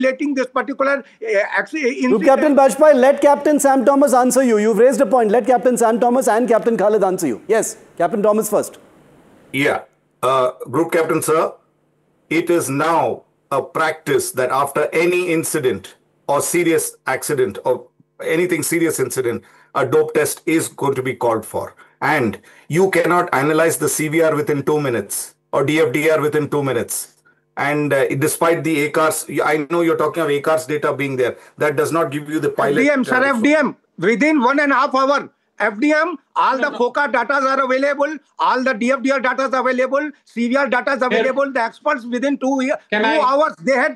relating this particular incident. Group Captain Bajpai, let Captain Sam Thomas answer you. You've raised a point. Let Captain Sam Thomas and Captain Khalid answer you. Yes, Captain Thomas first. Yeah. Group Captain, sir, it is now a practice that after any incident or serious accident or anything serious incident, a dope test is going to be called for. And you cannot analyze the CVR within 2 minutes or DFDR within 2 minutes. And despite the ACARS, I know you're talking of ACARS data being there. That does not give you the pilot. FDM, sir, FDM. Within 1.5 hours, FDM, all the FOCA data are available, all the DFDR data is available, CVR data is available. The experts within 2 hours, they had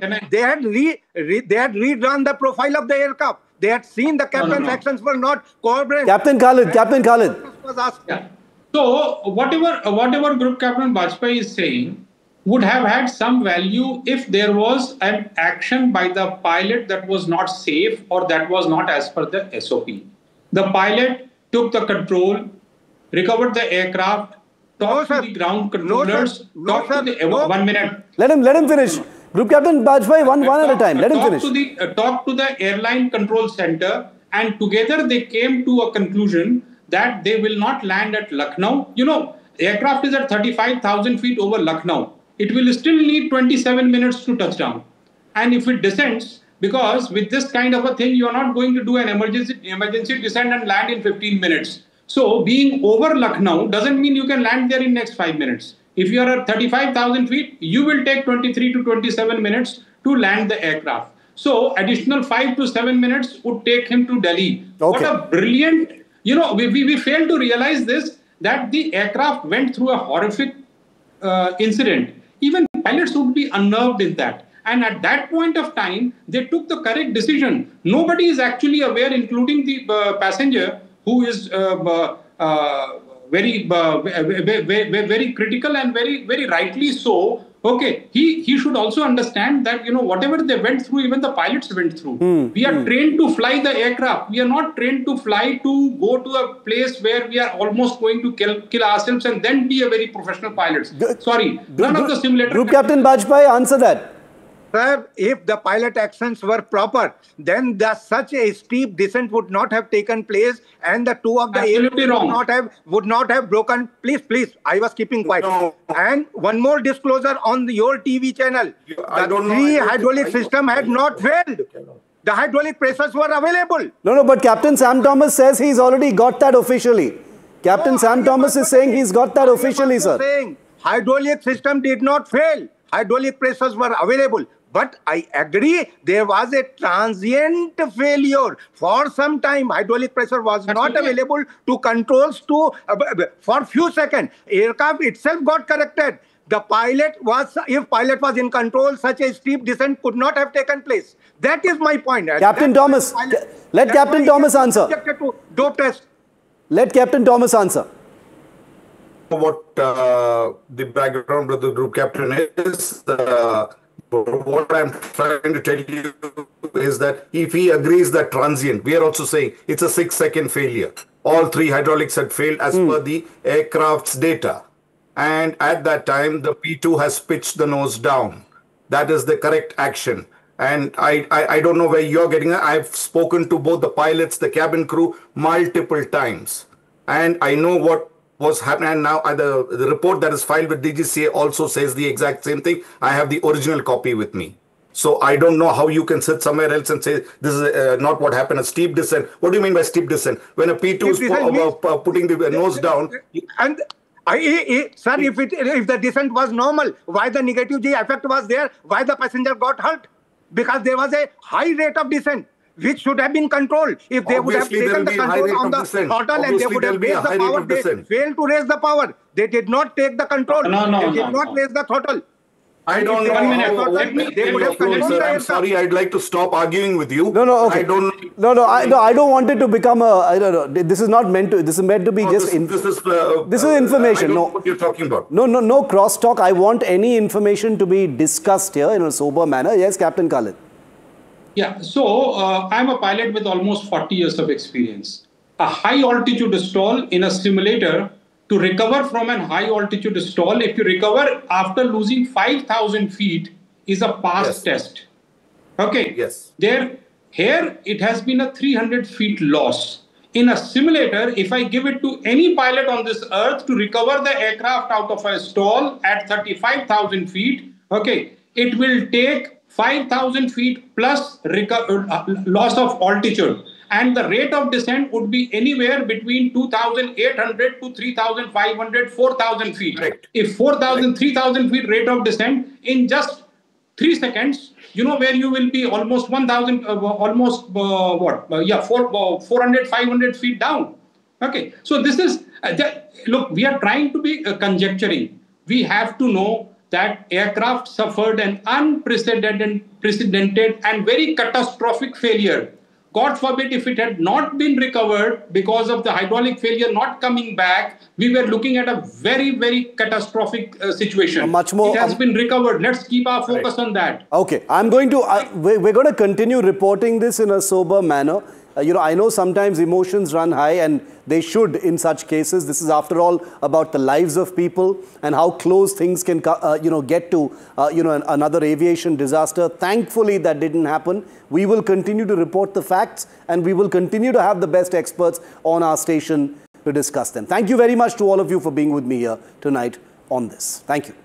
redone the profile of the aircraft. They had seen the captain's actions were not cooperative. Captain Khalid. Yeah. So whatever Group Captain Bajpai is saying would have had some value if there was an action by the pilot that was not safe or that was not as per the SOP. The pilot took the control, recovered the aircraft, talked to the ground controllers, 1 minute. Let him finish. Group Captain Bajpai, one at a time. Let him finish. Talk to the airline control center, and together they came to a conclusion that they will not land at Lucknow. You know, aircraft is at 35,000 feet over Lucknow. It will still need 27 minutes to touch down. And if it descends, because with this kind of a thing, you are not going to do an emergency descent and land in 15 minutes. So being over Lucknow doesn't mean you can land there in next 5 minutes. If you are at 35,000 feet, you will take 23 to 27 minutes to land the aircraft. So additional 5 to 7 minutes would take him to Delhi. Okay. What a brilliant, you know, we fail to realize this, that the aircraft went through a horrific incident. Even pilots would be unnerved in that. And at that point of time, they took the correct decision. Nobody is actually aware, including the passenger, who is very critical and very rightly so. Okay, he should also understand that, you know, whatever they went through, even the pilots went through. We are trained to fly the aircraft. We are not trained to fly to go to a place where we are almost going to kill ourselves and then be a very professional pilots. Sorry, none of the simulator. Group Captain Bajpai, answer that. Sir, if the pilot actions were proper, then such a steep descent would not have taken place, and the two of the aircraft would not have broken. Please, I was keeping quiet. No. And one more disclosure on your TV channel: the hydraulic system had not failed. The hydraulic pressures were available. No, but Captain Sam Thomas says he's already got that officially. Captain Sam Thomas is saying he's got that officially, sir. Saying hydraulic system did not fail. Hydraulic pressures were available. But I agree, there was a transient failure. For some time, hydraulic pressure was not available to controls for few seconds. Aircraft itself got corrected. The pilot was, if pilot was in control, such a steep descent could not have taken place. That is my point. Captain Thomas, let Captain Thomas answer. Dope test. Let Captain Thomas answer. What the background of the group captain is, what I'm trying to tell you is that if he agrees that transient, we are also saying it's a 6-second failure. All three hydraulics had failed as per the aircraft's data. And at that time, the P2 has pitched the nose down. That is the correct action. And I don't know where you're getting it. I've spoken to both the pilots, the cabin crew multiple times. And I know what was happening, and now the report that is filed with DGCA also says the exact same thing. I have the original copy with me. So I don't know how you can sit somewhere else and say this is not what happened, a steep descent. What do you mean by steep descent? When a P2 is putting the nose down. And sir, if the descent was normal, why the negative G effect was there? Why the passenger got hurt? Because there was a high rate of descent, which should have been controlled. If they would have taken the control on the throttle and they would have raised the power, they failed to raise the power. They did not take the control. They did not raise the throttle. I don't know. I'm sorry, I'd like to stop arguing with you. No, okay. I don't want it to become a, I don't know, this is not meant to, this is meant to be just, this is information. I don't know what you're talking about. No cross-talk. I want any information to be discussed here in a sober manner. Yes, Captain Khalid. Yeah, so I'm a pilot with almost 40 years of experience. A high altitude stall in a simulator, to recover from an high altitude stall, if you recover after losing 5,000 feet, is a pass test. Okay. Yes. Here it has been a 300 feet loss. In a simulator, if I give it to any pilot on this earth to recover the aircraft out of a stall at 35,000 feet, okay, it will take 5,000 feet plus loss of altitude. And the rate of descent would be anywhere between 2,800 to 3,500, 4,000 feet. Correct. If 4,000, 3,000 feet rate of descent in just 3 seconds, you know where you will be almost 1,000, 400, 500 feet down. Okay, so this is, look, we are trying to be conjecturing. We have to know that aircraft suffered an unprecedented and very catastrophic failure. God forbid if it had not been recovered because of the hydraulic failure not coming back, we were looking at a very, very catastrophic situation. Much more. It has been recovered. Let's keep our focus on that. Okay, I'm going to, we're going to continue reporting this in a sober manner. I know sometimes emotions run high, and they should in such cases. This is, after all, about the lives of people and how close things can, get to, another aviation disaster. Thankfully, that didn't happen. We will continue to report the facts, and we will continue to have the best experts on our station to discuss them. Thank you very much to all of you for being with me here tonight on this. Thank you.